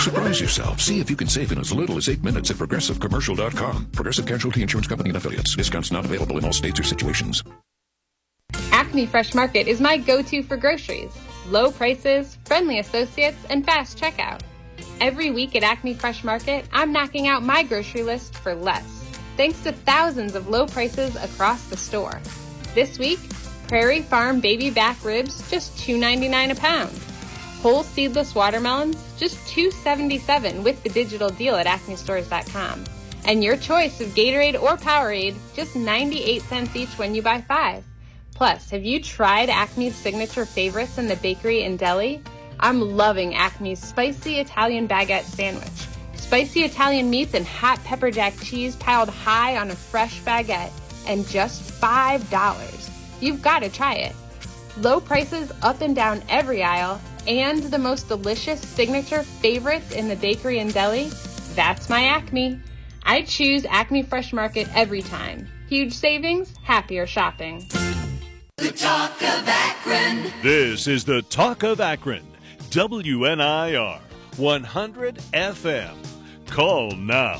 Surprise yourself. See if you can save in as little as 8 minutes at ProgressiveCommercial.com. Progressive Casualty Insurance Company and Affiliates. Discounts not available in all states or situations. Acme Fresh Market is my go-to for groceries. Low prices, friendly associates, and fast checkout. Every week at Acme Fresh Market, I'm knocking out my grocery list for less, thanks to thousands of low prices across the store. This week, Prairie Farm baby back ribs, just $2.99 a pound. Whole seedless watermelons, just $2.77 with the digital deal at acmestores.com. And your choice of Gatorade or Powerade, just 98 cents each when you buy 5. Plus, have you tried Acme's signature favorites in the bakery and deli? I'm loving Acme's spicy Italian baguette sandwich. Spicy Italian meats and hot pepper jack cheese piled high on a fresh baguette, and just $5. You've got to try it. Low prices up and down every aisle, and the most delicious signature favorites in the bakery and deli? That's my Acme. I choose Acme Fresh Market every time. Huge savings, happier shopping. The Talk of Akron. This is the Talk of Akron. WNIR 100 FM. Call now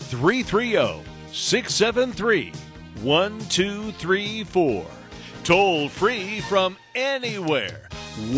330-673-1234. Toll free from anywhere.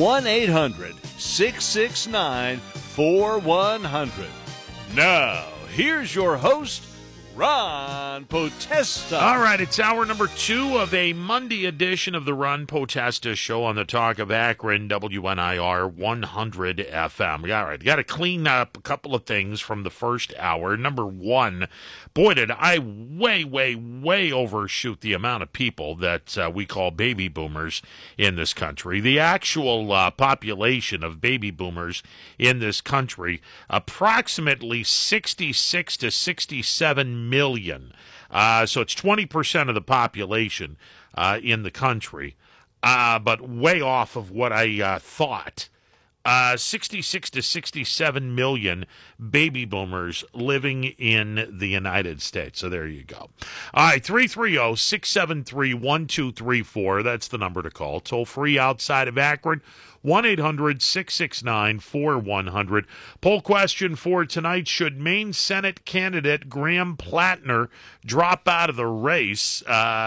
1-800-669-4100. Now, here's your host, Ron Potesta. All right, it's hour number 2 of a Monday edition of the Ron Potesta Show on the Talk of Akron, WNIR 100 FM. All right, got to clean up a couple of things from the first hour. Number one, boy, did I way overshoot the amount of people that we call baby boomers in this country. The actual population of baby boomers in this country, approximately 66 to 67 million. So it's 20% of the population in the country, but way off of what I thought. 66 to 67 million baby boomers living in the United States. So there you go. All right, 330-673-1234. That's the number to call. Toll free outside of Akron. 1-800-669-4100. Poll question for tonight: should Maine Senate candidate Graham Plattner drop out of the race?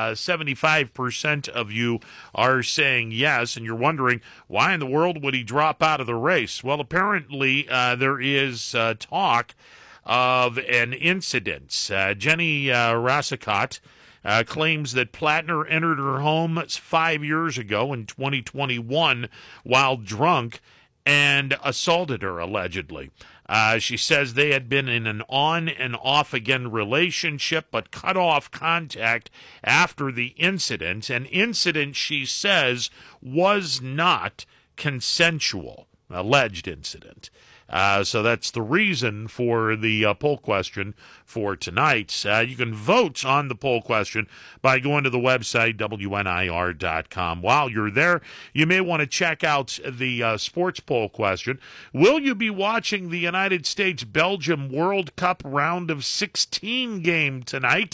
75% of you are saying yes, and you're wondering, why in the world would he drop out of the race? Well, apparently there is talk of an incident. Jenny Rassicot claims that Plattner entered her home 5 years ago in 2021 while drunk and assaulted her, allegedly. She says they had been in an on and off again relationship, but cut off contact after the incident. An incident, she says, was not consensual, alleged incident. So that's the reason for the poll question for tonight. You can vote on the poll question by going to the website, WNIR.com. While you're there, you may want to check out the sports poll question. Will you be watching the United States-Belgium World Cup round of 16 game tonight?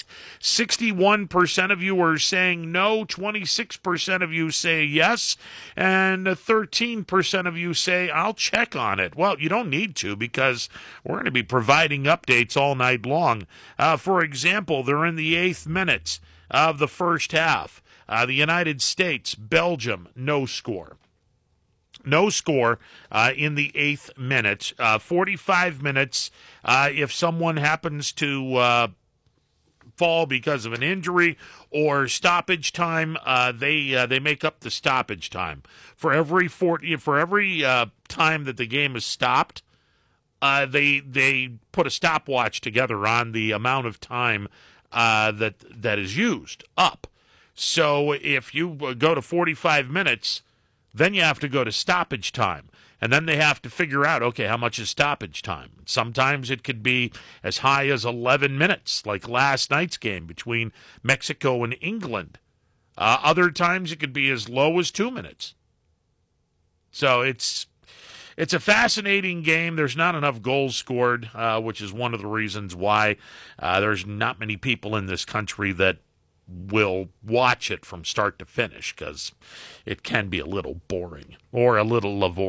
61% of you are saying no, 26% of you say yes, and 13% of you say, I'll check on it. Well, you don't need to, because we're going to be providing updates all night long. For example, they're in the 8th minute of the first half. The United States, Belgium, no score. No score in the 8th minute. 45 minutes if someone happens to fall because of an injury or stoppage time, they make up the stoppage time. For every time that the game is stopped, they put a stopwatch together on the amount of time that is used up. So if you go to 45 minutes, then you have to go to stoppage time. And then they have to figure out, okay, how much is stoppage time? Sometimes it could be as high as 11 minutes, like last night's game between Mexico and England. Other times it could be as low as 2 minutes. So it's a fascinating game. There's not enough goals scored, which is one of the reasons why there's not many people in this country that will watch it from start to finish, because it can be a little boring or a little laborious.